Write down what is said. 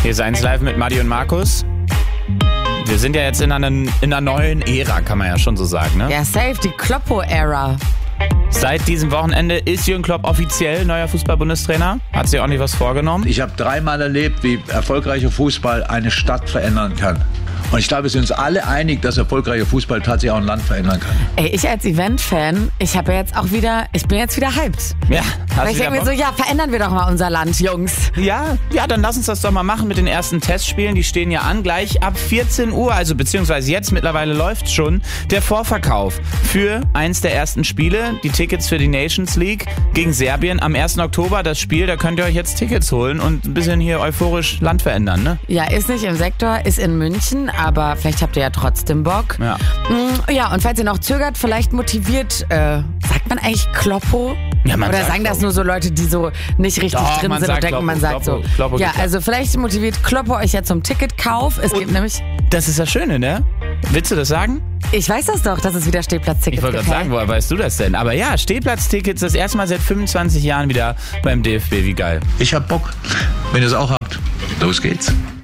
Hier ist 1 Live mit Madi und Markus. Wir sind ja jetzt in einer neuen Ära, kann man ja schon so sagen, ne? Ja, safe, die Kloppo-Ära. Seit diesem Wochenende ist Jürgen Klopp offiziell neuer Fußball-Bundestrainer. Hat sich auch nicht was vorgenommen. Ich habe 3-mal erlebt, wie erfolgreicher Fußball eine Stadt verändern kann. Und ich glaube, wir sind uns alle einig, dass erfolgreicher Fußball tatsächlich auch ein Land verändern kann. Ey, ich als Event-Fan, ich bin jetzt wieder hyped. Ja, Weil ich denke mir so, ja, verändern wir doch mal unser Land, Jungs. Ja, dann lass uns das doch mal machen mit den ersten Testspielen. Die stehen ja an, gleich ab 14 Uhr, also beziehungsweise jetzt mittlerweile läuft schon der Vorverkauf für eins der ersten Spiele, die Tickets für die Nations League gegen Serbien am 1. Oktober. Das Spiel, da könnt ihr euch jetzt Tickets holen und ein bisschen hier euphorisch Land verändern, ne? Ja, ist nicht im Sektor, ist in München, aber vielleicht habt ihr ja trotzdem Bock. Ja. Ja, und falls ihr noch zögert, vielleicht motiviert, sagt man eigentlich Kloppo? Ja, man Oder sagt sagen das nur so Leute, die so nicht richtig Doch, drin man sind und sagt denken, Kloppo, man sagt Kloppo, so. Kloppo Ja, geht also vielleicht motiviert Kloppo euch ja zum Ticketkauf. Es gibt nämlich... Das ist das Schöne, ne? Willst du das sagen? Ich weiß das doch, dass es wieder Stehplatztickets Ich wollte gibt. gerade sagen, woher weißt du das denn? Aber ja, Stehplatztickets das erste Mal seit 25 Jahren wieder beim DFB. Wie geil. Ich hab Bock. Wenn ihr es auch habt, los geht's.